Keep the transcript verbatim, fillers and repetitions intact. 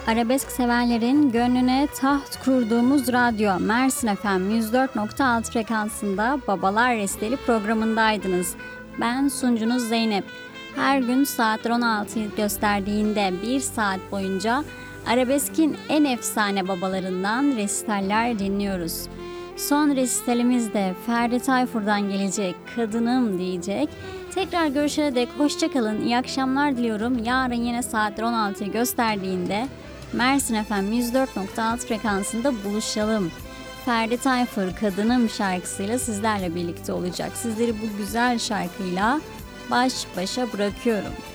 Arabesk severlerin gönlüne taht kurduğumuz radyo Mersin F M yüz dört nokta altı frekansında Babalar Resteli programındaydınız. Ben sunucunuz Zeynep. Her gün saatler on altıyı gösterdiğinde bir saat boyunca arabeskin en efsane babalarından resitaller dinliyoruz. Son resitalimiz de Ferdi Tayfur'dan gelecek, Kadınım diyecek. Tekrar görüşene dek hoşça kalın, iyi akşamlar diliyorum. Yarın yine saatler on altıyı gösterdiğinde Mersin F M yüz dört nokta altı frekansında buluşalım. Ferdi Tayfur Kadınım şarkısıyla sizlerle birlikte olacak. Sizleri bu güzel şarkıyla baş başa bırakıyorum.